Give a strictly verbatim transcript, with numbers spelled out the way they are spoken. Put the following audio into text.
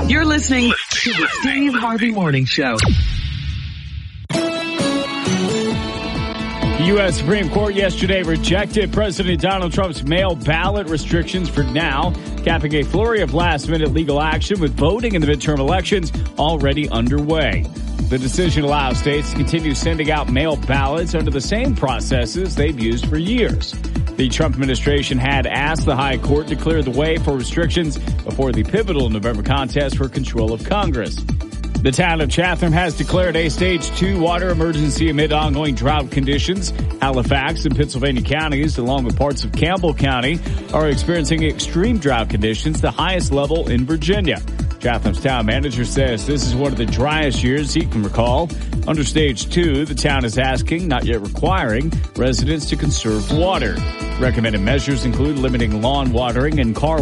You're listening to the Steve Harvey Morning Show. The U S Supreme Court yesterday rejected President Donald Trump's mail ballot restrictions for now, capping a flurry of last-minute legal action with voting in the midterm elections already underway. The decision allows states to continue sending out mail ballots under the same processes they've used for years. The Trump administration had asked the High Court to clear the way for restrictions before the pivotal November contest for control of Congress. The town of Chatham has declared a stage two water emergency amid ongoing drought conditions. Halifax and Pennsylvania counties, along with parts of Campbell County, are experiencing extreme drought conditions, the highest level in Virginia. Chatham's town manager says this is one of the driest years he can recall. Under stage two, the town is asking, not yet requiring, residents to conserve water. Recommended measures include limiting lawn watering and car